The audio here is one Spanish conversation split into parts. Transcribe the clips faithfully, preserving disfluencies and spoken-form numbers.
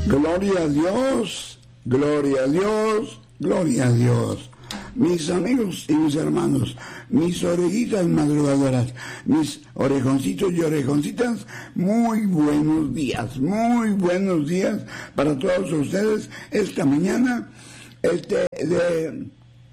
Gloria a Dios, gloria a Dios, gloria a Dios. Mis amigos y mis hermanos, mis orejitas madrugadoras, mis orejoncitos y orejoncitas, muy buenos días, muy buenos días para todos ustedes esta mañana. Este de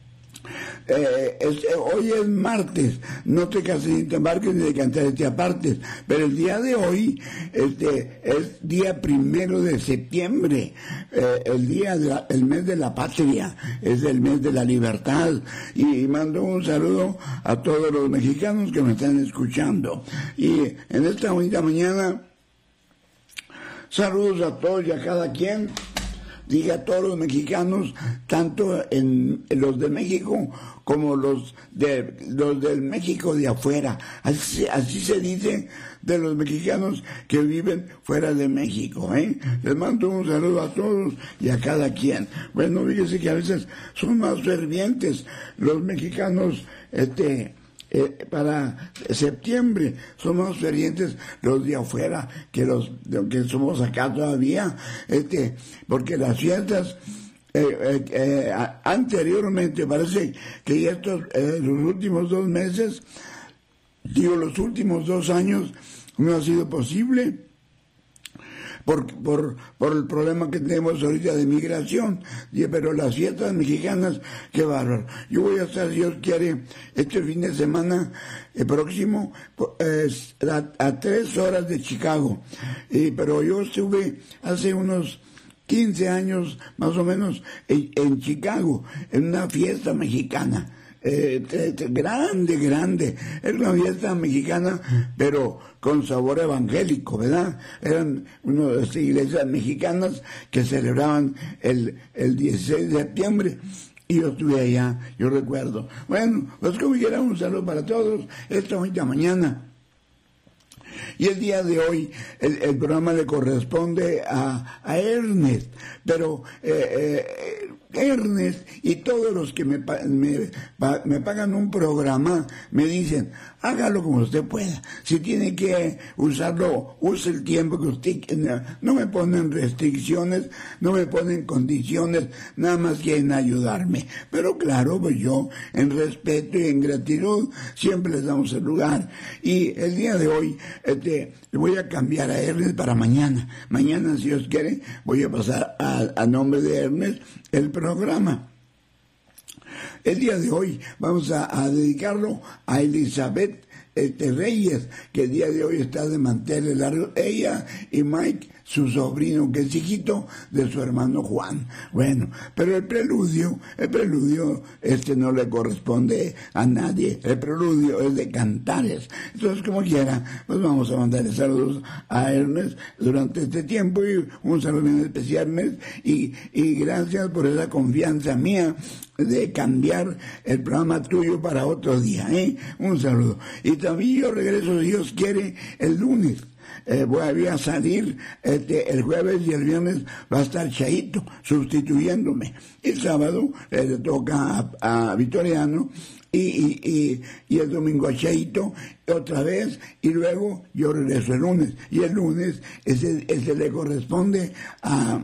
Eh, este, hoy es martes, no te cases ni te embarques ni de cantar te apartes, pero el día de hoy este, es día primero de septiembre, eh, el día de la, el mes de la patria, es el mes de la libertad, y mando un saludo a todos los mexicanos que me están escuchando, y en esta bonita mañana, saludos a todos y a cada quien. Diga a todos los mexicanos, tanto en, en los de México como los de los del México de afuera. Así, así se dice de los mexicanos que viven fuera de México, ¿eh? Les mando un saludo a todos y a cada quien. Bueno, fíjese que a veces son más fervientes los mexicanos, este... Eh, para septiembre son más fervientes los de afuera que los de, que somos acá todavía, este, porque las fiestas eh, eh, eh, anteriormente parece que ya estos eh, los últimos dos meses, digo los últimos dos años, no ha sido posible. Por, por, por el problema que tenemos ahorita de migración, pero las fiestas mexicanas, qué bárbaro. Yo voy a estar, Dios quiere, este fin de semana el próximo eh, a, a tres horas de Chicago, eh, pero yo estuve hace unos quince años más o menos en, en Chicago, en una fiesta mexicana. Eh, grande, grande, era una fiesta mexicana, pero con sabor evangélico, ¿verdad? Eran una de las iglesias mexicanas que celebraban el, el dieciséis de septiembre, y yo estuve allá, yo recuerdo. Bueno, pues como quiera, un saludo para todos, esta bonita mañana. Y el día de hoy el, el programa le corresponde a, a Ernest, pero eh, eh, Ernest y todos los que me, me, me pagan un programa me dicen, hágalo como usted pueda, si tiene que usarlo, use el tiempo que usted, no me ponen restricciones, no me ponen condiciones, nada más quieren ayudarme, pero claro, pues yo en respeto y en gratitud siempre les damos el lugar. Y el día de hoy este, voy a cambiar a Ernest para mañana, mañana si Dios quiere voy a pasar a, a nombre de Ernest el programa. El día de hoy vamos a, a dedicarlo a Elizabeth este, Reyes, que el día de hoy está de manteles largos, ella y Mike, su sobrino, que es hijito de su hermano Juan. Bueno, pero el preludio, el preludio este no le corresponde a nadie, el preludio es de Cantares. Entonces, como quiera, pues vamos a mandarle saludos a Ernest durante este tiempo, y un saludo en especial, Ernest, y, y gracias por esa confianza mía de cambiar el programa tuyo para otro día, ¿eh? Un saludo. Y también yo regreso, si Dios quiere, el lunes. Eh, voy a salir este, el jueves, y el viernes va a estar Chaito sustituyéndome. El sábado eh, le toca a, a Vitoriano, y, y, y, y el domingo a Chaito otra vez, y luego yo regreso el lunes. Y el lunes ese, ese le corresponde a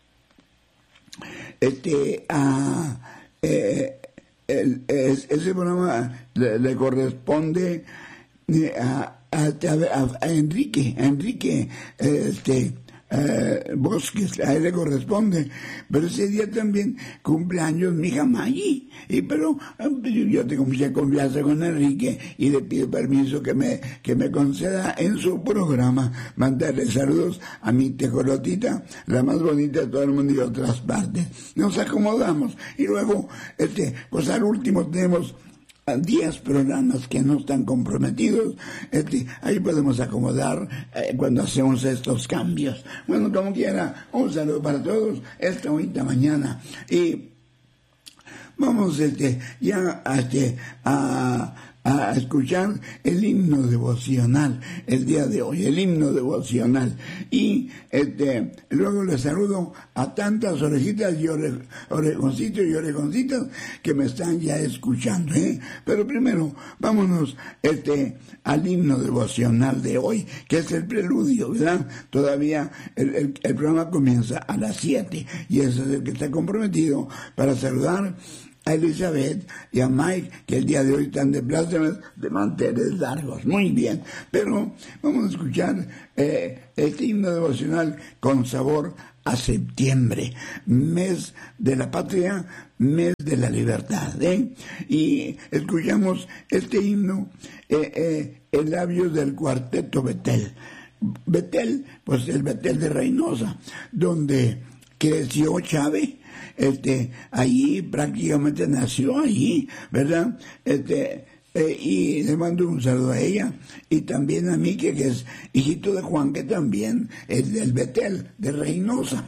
este a eh, el, es, ese programa le, le corresponde a A, a, a Enrique, a Enrique este, eh, Bosques, a él le corresponde, pero ese día también cumpleaños mi hija Maggie, y pero yo tengo mucha confianza con Enrique y le pido permiso que me, que me conceda en su programa mandarle saludos a mi tejolotita, la más bonita de todo el mundo y de otras partes. Nos acomodamos, y luego, este, pues al último tenemos diez programas que no están comprometidos, este, ahí podemos acomodar eh, cuando hacemos estos cambios. Bueno, como quiera, un saludo para todos esta bonita mañana, y vamos este, ya este, a, a escuchar el himno devocional el día de hoy, el himno devocional. Y este, luego les saludo a tantas orejitas y ore, orejoncitos y orejoncitas que me están ya escuchando, ¿eh? Pero primero, vámonos este, al himno devocional de hoy, que es el preludio, ¿verdad? Todavía el, el, el programa comienza a las siete y ese es el que está comprometido para saludar a Elizabeth y a Mike, que el día de hoy están de plácemes de manteles largos. Muy bien, pero vamos a escuchar eh, este himno devocional con sabor a septiembre, mes de la patria, mes de la libertad, ¿eh? Y escuchamos este himno eh, eh, en labios del cuarteto Betel. Betel, pues el Betel de Reynosa, donde creció Chávez. Este, allí prácticamente nació allí, ¿verdad? Este, eh, y le mando un saludo a ella y también a Mike, que es hijito de Juan, que también es del Betel de Reynosa.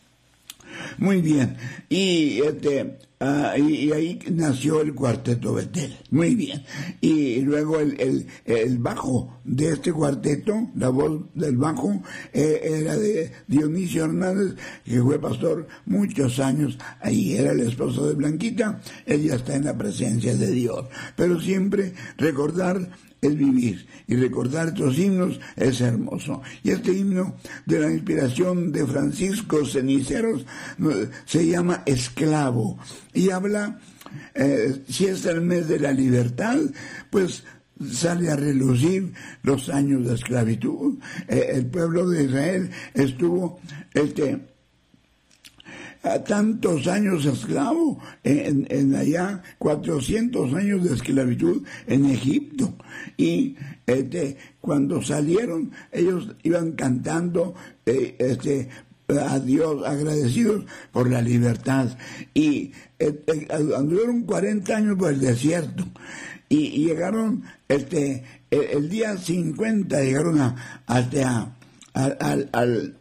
Muy bien, y este uh, y, y ahí nació el cuarteto Betel. Muy bien, y luego el, el, el bajo de este cuarteto, la voz del bajo eh, era de Dionisio Hernández, que fue pastor muchos años ahí, era el esposo de Blanquita. Ella está en la presencia de Dios, pero siempre recordar es vivir, y recordar estos himnos es hermoso. Y este himno de la inspiración de Francisco Ceniceros se llama Esclavo, y habla, eh, si es el mes de la libertad, pues sale a relucir los años de esclavitud. Eh, el pueblo de Israel estuvo este a tantos años esclavo en, en allá, cuatrocientos años de esclavitud en Egipto, y este cuando salieron ellos iban cantando eh, este a Dios, agradecidos por la libertad, y eh, eh, anduvieron cuarenta años por el desierto y, y llegaron este el, el día cincuenta llegaron a hasta al al, al,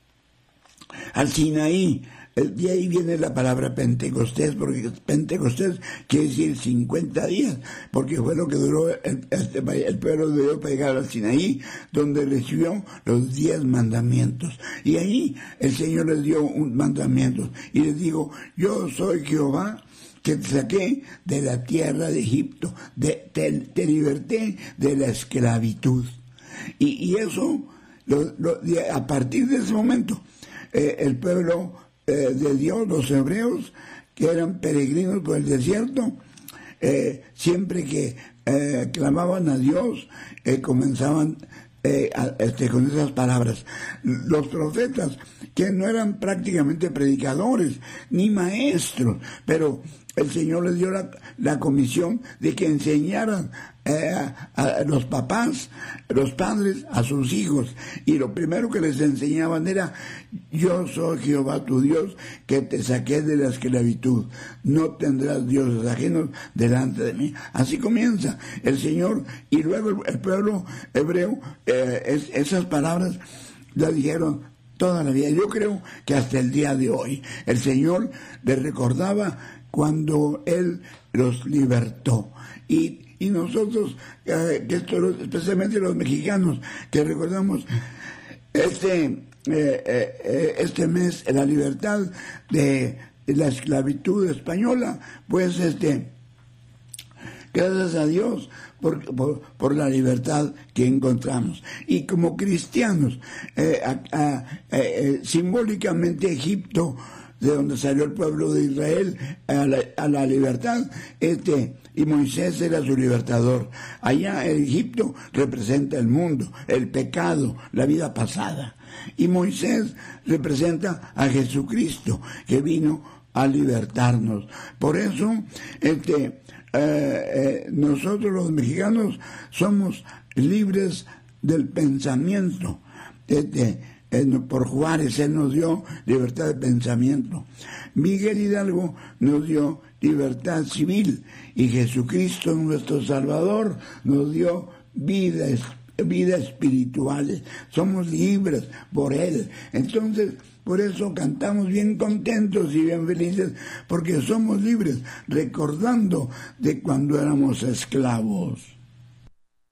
al Sinaí. De ahí viene la palabra Pentecostés, porque Pentecostés quiere decir cincuenta días, porque fue lo que duró el, el, el pueblo de Dios para llegar al Sinaí, donde recibió los diez mandamientos. Y ahí el Señor les dio un mandamiento, y les digo, yo soy Jehová, que te saqué de la tierra de Egipto, de, te, te liberté de la esclavitud. Y, y eso, lo, lo, a partir de ese momento, eh, el pueblo de Dios, los hebreos, que eran peregrinos por el desierto, eh, siempre que eh, clamaban a Dios, eh, comenzaban eh, a, este, con esas palabras. Los profetas, que no eran prácticamente predicadores ni maestros, pero el Señor les dio la, la comisión de que enseñaran eh, a, a los papás, los padres, a sus hijos. Y lo primero que les enseñaban era, yo soy Jehová tu Dios, que te saqué de la esclavitud. No tendrás dioses ajenos delante de mí. Así comienza el Señor. Y luego el, el pueblo hebreo, eh, es, esas palabras las dijeron toda la vida. Yo creo que hasta el día de hoy el Señor les recordaba cuando Él los libertó. Y, y nosotros, eh, que esto, especialmente los mexicanos, que recordamos este, eh, eh, este mes, la libertad de, de la esclavitud española, pues este, gracias a Dios por, por, por la libertad que encontramos. Y como cristianos, eh, a, a, eh, simbólicamente Egipto, de donde salió el pueblo de Israel a la, a la libertad, este, y Moisés era su libertador. Allá en Egipto representa el mundo, el pecado, la vida pasada. Y Moisés representa a Jesucristo, que vino a libertarnos. Por eso, este, eh, eh, nosotros los mexicanos somos libres del pensamiento. Este, por Juárez, él nos dio libertad de pensamiento. Miguel Hidalgo nos dio libertad civil, y Jesucristo, nuestro Salvador, nos dio vida vida espiritual, somos libres por Él. Entonces, por eso cantamos bien contentos y bien felices, porque somos libres, recordando de cuando éramos esclavos.